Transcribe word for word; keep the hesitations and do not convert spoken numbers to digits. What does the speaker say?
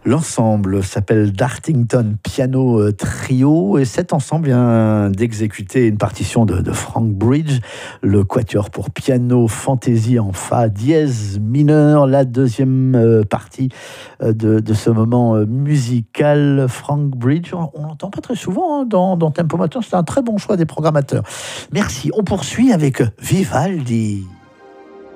L'ensemble s'appelle Dartington Piano Trio et cet ensemble vient d'exécuter une partition de, de Frank Bridge, le quatuor pour piano fantaisie en fa dièse mineur, la deuxième euh, partie euh, de, de ce moment euh, musical. Frank Bridge, on l'entend pas très souvent hein, dans, dans Tempo Matin, c'est un très bon choix des programmateurs. Merci, on poursuit avec Vivaldi.